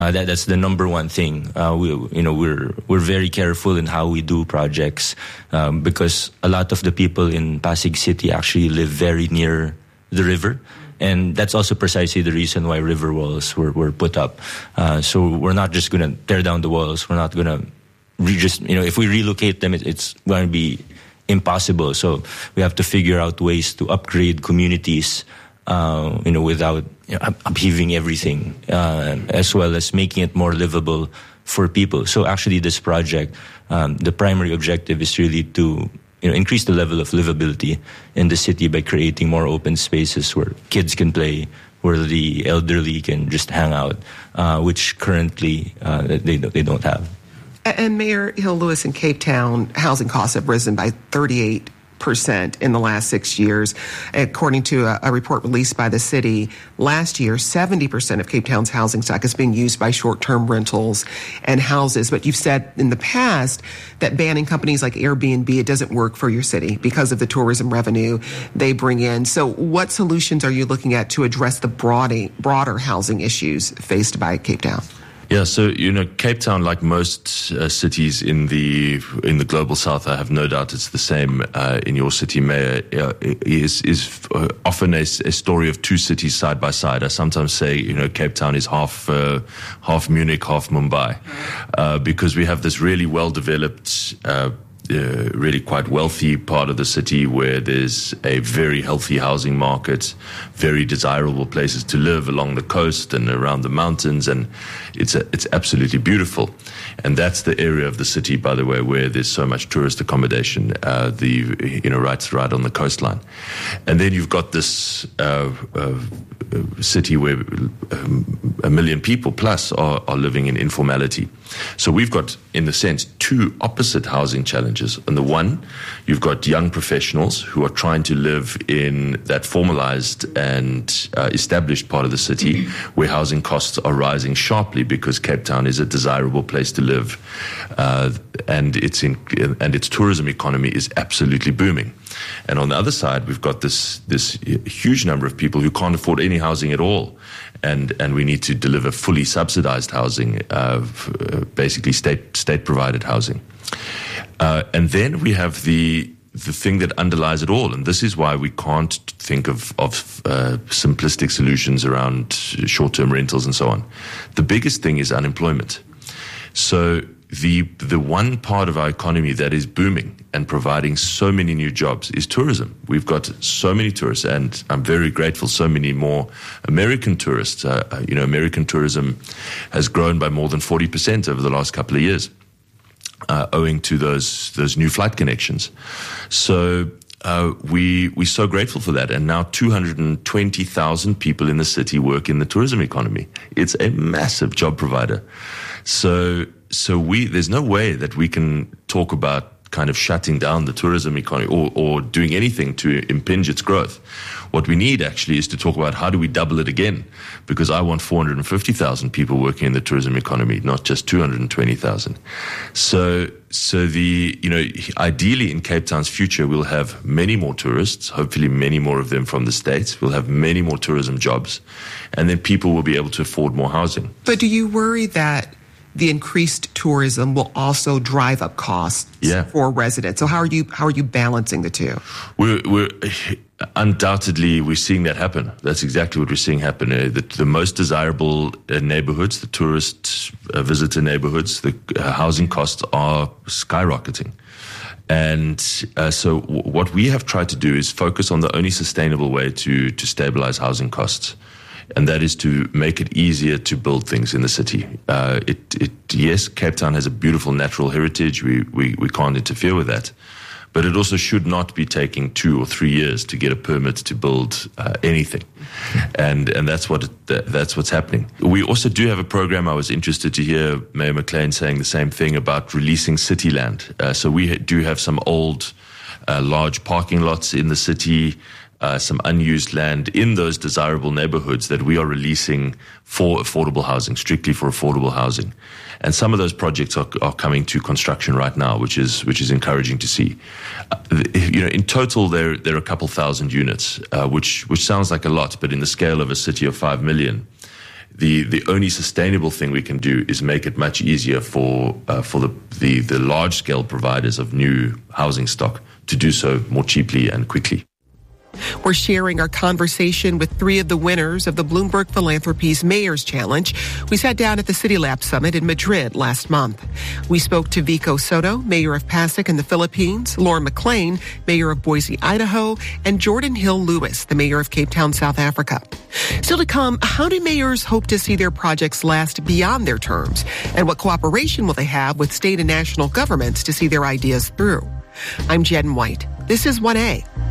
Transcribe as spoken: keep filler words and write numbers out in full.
Uh, that, that's the number one thing. Uh, we, you know, we're we're very careful in how we do projects um, because a lot of the people in Pasig City actually live very near the river, and that's also precisely the reason why river walls were, were put up. Uh, so we're not just going to tear down the walls. We're not going to re- just you know if we relocate them, it, it's going to be impossible. So we have to figure out ways to upgrade communities. Uh, you know, without you know, upheaving everything, uh, as well as making it more livable for people. So actually, this project, um, the primary objective is really to you know increase the level of livability in the city by creating more open spaces where kids can play, where the elderly can just hang out, uh, which currently uh, they they don't have. And Mayor Hill Lewis, in Cape Town, housing costs have risen by thirty-eight percent in the last six years. According to a, a report released by the city last year, seventy percent of Cape Town's housing stock is being used by short-term rentals and houses. But you've said in the past that banning companies like Airbnb, it doesn't work for your city because of the tourism revenue they bring in. So what solutions are you looking at to address the broader, broader housing issues faced by Cape Town? Yeah, so, you know, Cape Town, like most uh, cities in the in the global south, I have no doubt it's the same uh, in your city, Mayor, uh, is is uh, often a, a story of two cities side by side. I sometimes say, you know, Cape Town is half uh, half Munich, half Mumbai, uh, because we have this really well-developed uh Uh, really quite wealthy part of the city where there's a very healthy housing market, very desirable places to live along the coast and around the mountains, and it's a, it's absolutely beautiful. And that's the area of the city, by the way, where there's so much tourist accommodation, uh, the you know right right on the coastline. And then you've got this uh, uh, city where um, a million people plus are, are living in informality. So we've got, in a sense, two opposite housing challenges. On the one, you've got young professionals who are trying to live in that formalized and uh, established part of the city where housing costs are rising sharply because Cape Town is a desirable place to live, uh, and its in, and its tourism economy is absolutely booming. And on the other side, we've got this this huge number of people who can't afford any housing at all. And and we need to deliver fully subsidized housing, uh, basically state state provided housing. Uh, and then we have the the thing that underlies it all, and this is why we can't think of of uh, simplistic solutions around short term rentals and so on. The biggest thing is unemployment. So the the one part of our economy that is booming and providing so many new jobs is tourism. We've got so many tourists, and I'm very grateful so many more American tourists. Uh, you know, American tourism has grown by more than forty percent over the last couple of years, uh, owing to those those new flight connections. So uh, we we're so grateful for that. And now two hundred twenty thousand people in the city work in the tourism economy. It's a massive job provider. So so we there's no way that we can talk about kind of shutting down the tourism economy or, or doing anything to impinge its growth. What we need actually is to talk about how do we double it again, because I want four hundred fifty thousand people working in the tourism economy, not just two hundred twenty thousand. So, so the, you know, ideally in Cape Town's future, we'll have many more tourists, hopefully many more of them from the States. We'll have many more tourism jobs, and then people will be able to afford more housing. But do you worry that the increased tourism will also drive up costs yeah. for residents? So how are you how are you balancing the two? We're, we're undoubtedly we're seeing that happen. That's exactly what we're seeing happen. Uh, the, the most desirable uh, neighborhoods, the tourist uh, visitor neighborhoods, the uh, housing costs are skyrocketing. And uh, so w- what we have tried to do is focus on the only sustainable way to to stabilize housing costs. And that is to make it easier to build things in the city. Uh, it, it, yes, Cape Town has a beautiful natural heritage. We, we, we can't interfere with that. But it also should not be taking two or three years to get a permit to build uh, anything. And and that's what it, that's what's happening. We also do have a program. I was interested to hear Mayor McLean saying the same thing about releasing city land. Uh, so we do have some old, uh, large parking lots in the city, Uh, some unused land in those desirable neighborhoods that we are releasing for affordable housing, strictly for affordable housing. And some of those projects are, are coming to construction right now, which is which is encouraging to see. Uh, you know, in total, there there are a couple thousand units, uh, which which sounds like a lot, but in the scale of a city of five million, the, the only sustainable thing we can do is make it much easier for uh, for the, the, the large-scale providers of new housing stock to do so more cheaply and quickly. We're sharing our conversation with three of the winners of the Bloomberg Philanthropies Mayor's Challenge. We sat down at the City Lab Summit in Madrid last month. We spoke to Vico Soto, mayor of Pasig in the Philippines, Lauren McLean, mayor of Boise, Idaho, and Jordan Hill Lewis, the mayor of Cape Town, South Africa. Still to come, how do mayors hope to see their projects last beyond their terms? And what cooperation will they have with state and national governments to see their ideas through? I'm Jen White. This is one A.